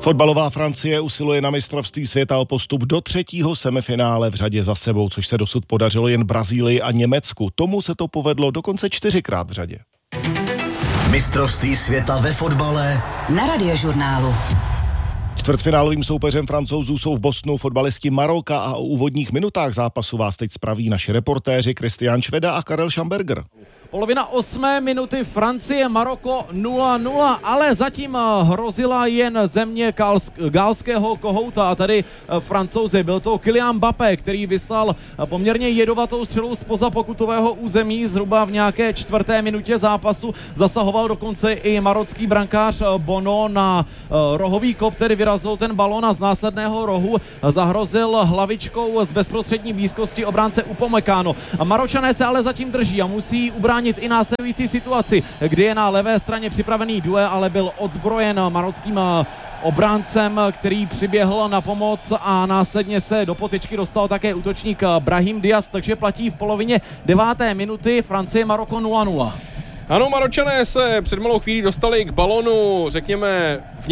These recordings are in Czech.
Fotbalová Francie usiluje na mistrovství světa o postup do třetího semifinále v řadě za sebou, což se dosud podařilo jen Brazílii a Německu. Tomu se to povedlo dokonce 4krát v řadě. Mistrovství světa ve fotbale na Radiožurnálu. Čtvrtfinálovým soupeřem Francouzů jsou v Bostonu fotbalisti Maroka a o úvodních minutách zápasu vás teď spraví naši reportéři Kristián Šveda a Karel Schamberger. Polovina 8. minuty, Francie, Maroko 0-0, ale zatím hrozila jen země galského kohouta a tady Francouzi. Byl to Kylian Mbappé, který vyslal poměrně jedovatou střelu zpoza pokutového území zhruba v nějaké 4. minutě zápasu. Zasahoval dokonce i marocký brankář Bono na rohový kop, který vyrazil ten balón a z následného rohu zahrozil hlavičkou z bezprostřední blízkosti obránce Upamecano. Maročané se ale zatím drží a musí ubránit i následující situaci, kdy je na levé straně připravený duel, ale byl odzbrojen marockým obráncem, který přiběhl na pomoc a následně se do potyčky dostal také útočník Brahim Diaz, takže platí v polovině 9. minuty Francie Maroko 0-0. Ano, Maročané se před malou chvílí dostali k balonu, řekněme, v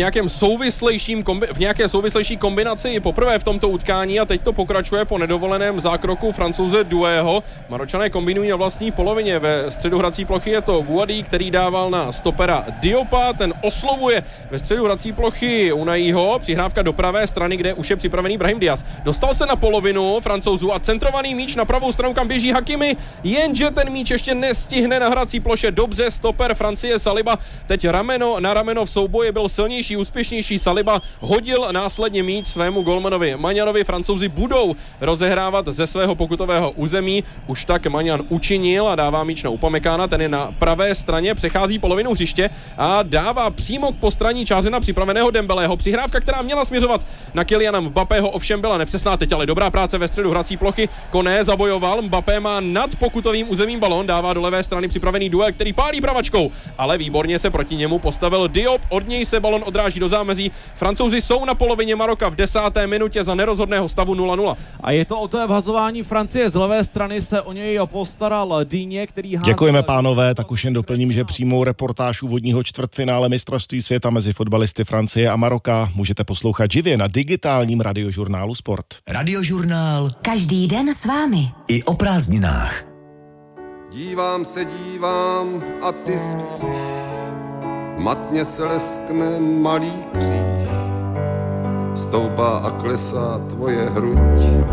nějaké souvislejší kombinaci poprvé v tomto utkání a teď to pokračuje po nedovoleném zákroku Francouze Douého. Maročané kombinují na vlastní polovině. Ve středu hrací plochy je to Guadí, který dával na stopera Diopa, ten oslovuje ve středu hrací plochy Unajího, přihrávka do pravé strany, kde už je připravený Brahim Diaz. Dostal se na polovinu Francouzů a centrovaný míč na pravou stranu, kam běží Hakimi, jenže ten míč ještě nestihne na hrací ploše. Dobře, stoper Francie Saliba teď rameno na rameno v souboji byl silnější, úspěšnější. Saliba hodil následně míč svému golmanovi Maňanovi. Francouzi budou rozehrávat ze svého pokutového území. Už tak Maňan učinil a dává míč na Upamecana, ten je na pravé straně, přechází polovinu hřiště a dává přímo k postranní čáře na připraveného Dembeleho. Přihrávka, která měla směřovat na Kyliana Mbappého, ovšem byla nepřesná teď, ale dobrá práce ve středu hrací plochy. Koné zabojoval, Mbappé má nad pokutovým územím balón, dává do levé strany připravený duel, který pálí pravačkou, ale výborně se proti němu postavil Diop, od něj se balon odráží do zámezí. Francouzi jsou na polovině Maroka v 10. minutě za nerozhodného stavu 0-0. A je to o té vhazování Francie, z levé strany se o něj postaral Digne, který hází. Děkujeme, pánové, tak už jen doplním, že přímou reportáž úvodního čtvrtfinále mistrovství světa mezi fotbalisty Francie a Maroka můžete poslouchat živě na digitálním radiožurnálu Sport. Radiožurnál. Každý den s vámi. I o prázdninách. Dívám a ty spíš, matně se leskne malý kříž, stoupá a klesá tvoje hruď.